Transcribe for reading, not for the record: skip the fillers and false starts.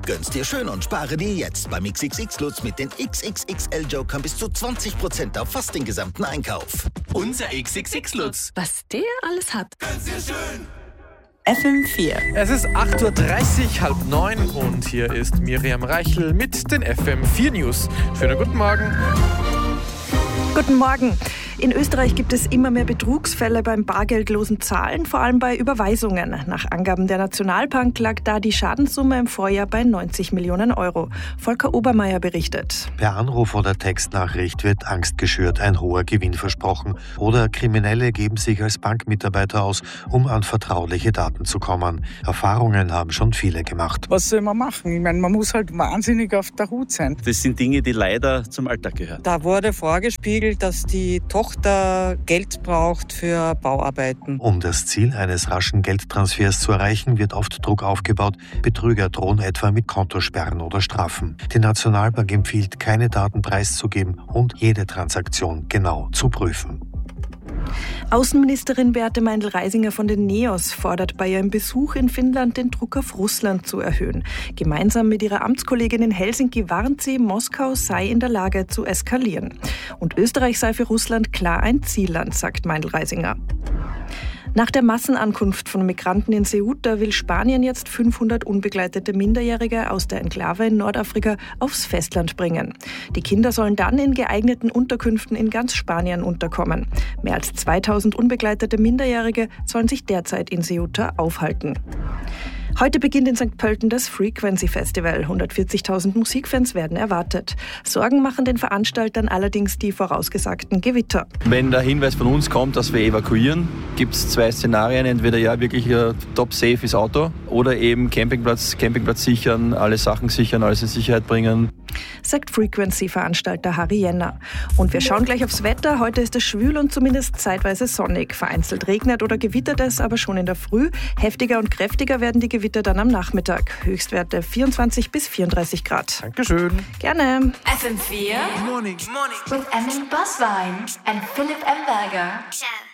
Gönn's dir schön und spare dir jetzt beim XXX-Lutz mit den XXXL-Jokern bis zu 20% auf fast den gesamten Einkauf. Unser XXX-Lutz. Was der alles hat. Gönn's dir schön. FM4. Es ist 8.30 Uhr, 8:30 und hier ist Miriam Reichel mit den FM4 News. Schönen guten Morgen. Guten Morgen. In Österreich gibt es immer mehr Betrugsfälle beim bargeldlosen Zahlen, vor allem bei Überweisungen. Nach Angaben der Nationalbank lag da die Schadenssumme im Vorjahr bei 90 Millionen Euro. Volker Obermeier berichtet. Per Anruf oder Textnachricht wird Angst geschürt, ein hoher Gewinn versprochen. Oder Kriminelle geben sich als Bankmitarbeiter aus, um an vertrauliche Daten zu kommen. Erfahrungen haben schon viele gemacht. Was soll man machen? Ich meine, man muss halt wahnsinnig auf der Hut sein. Das sind Dinge, die leider zum Alltag gehören. Da wurde vorgespiegelt, dass die Tochter Geld braucht für Bauarbeiten. Um das Ziel eines raschen Geldtransfers zu erreichen, wird oft Druck aufgebaut. Betrüger drohen etwa mit Kontosperren oder Strafen. Die Nationalbank empfiehlt, keine Daten preiszugeben und jede Transaktion genau zu prüfen. Außenministerin Beate Meindl-Reisinger von den NEOS fordert bei ihrem Besuch in Finnland, den Druck auf Russland zu erhöhen. Gemeinsam mit ihrer Amtskollegin in Helsinki warnt sie, Moskau sei in der Lage zu eskalieren. Und Österreich sei für Russland klar ein Zielland, sagt Meindl-Reisinger. Nach der Massenankunft von Migranten in Ceuta will Spanien jetzt 500 unbegleitete Minderjährige aus der Enklave in Nordafrika aufs Festland bringen. Die Kinder sollen dann in geeigneten Unterkünften in ganz Spanien unterkommen. Mehr als 2000 unbegleitete Minderjährige sollen sich derzeit in Ceuta aufhalten. Heute beginnt in St. Pölten das Frequency Festival. 140.000 Musikfans werden erwartet. Sorgen machen den Veranstaltern allerdings die vorausgesagten Gewitter. Wenn der Hinweis von uns kommt, dass wir evakuieren, gibt es zwei Szenarien. Entweder wirklich top safe ist Auto oder eben Campingplatz sichern, alle Sachen sichern, alles in Sicherheit bringen. Sagt Frequency-Veranstalter Harry Jenner. Und wir schauen gleich aufs Wetter. Heute ist es schwül und zumindest zeitweise sonnig. Vereinzelt regnet oder gewittert es, aber schon in der Früh. Heftiger und kräftiger werden die Gewitter dann am Nachmittag. Höchstwerte 24 bis 34 Grad. Dankeschön. Gerne. FM4 Morning with Emily Boswein and Philipp Emberger. Ciao.